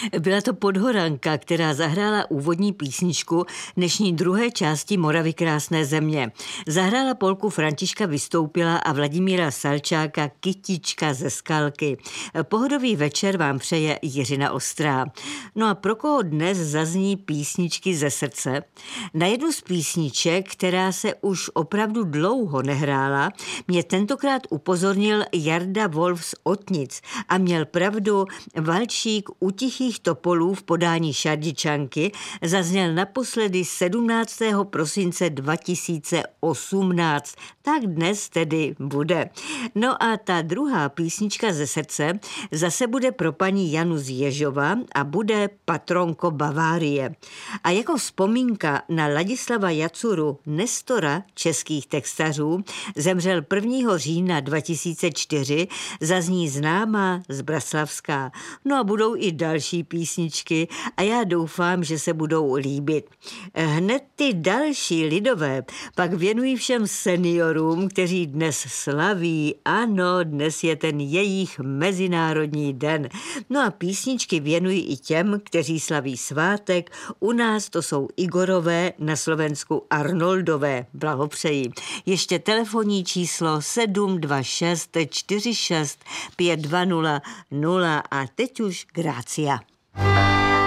Byla to Podhoranka, která zahrála úvodní písničku dnešní druhé části Moravy krásné země. Zahrála polku Františka Vystoupila a Vladimíra Salčáka Kytička ze Skalky. Pohodový večer vám přeje Jiřina Ostrá. No a pro koho dnes zazní písničky ze srdce? Na jednu z písniček, která se už opravdu dlouho nehrála, mě tentokrát upozornil Jarda Wolf z Otnic a měl pravdu, valčík U tichých topolů v podání Šardičanky zazněl naposledy 17. prosince 2018. Tak dnes tedy bude. No a ta druhá písnička ze srdce zase bude pro paní Janu z Ježova a bude Patronko Bavárie. A jako vzpomínka na Ladislava Jacuru, nestora českých textařů, zemřel 1. října 2004, zazní známá Zbraslavská. No a budou i další písničky a já doufám, že se budou líbit. Hned ty další lidové pak věnují všem seniorům, kteří dnes slaví. Ano, dnes je ten jejich mezinárodní den. No a písničky věnují i těm, kteří slaví svátek. U nás to jsou Igorové, na Slovensku Arnoldové. Blahopřeji. Ještě telefonní číslo 726 46 5200 a teď už Grácia.